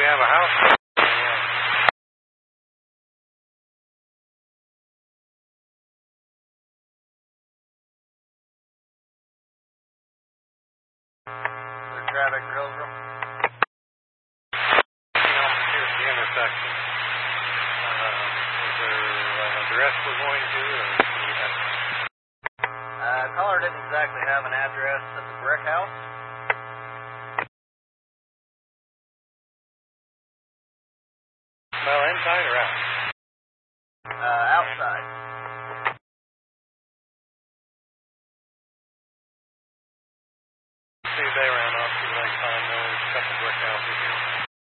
have a house? The traffic pilgrim. Here's the intersection. Is there an address we're going to, or do we have... Caller didn't exactly have an